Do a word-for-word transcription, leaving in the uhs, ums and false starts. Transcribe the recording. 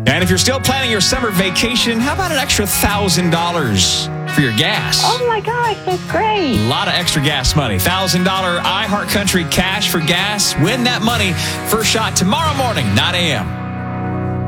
And if you're still planning your summer vacation, how about an extra one thousand dollars for your gas? Oh, my gosh, that's great. A lot of extra gas money. one thousand dollars iHeartCountry cash for gas. Win that money. First shot tomorrow morning, nine a.m.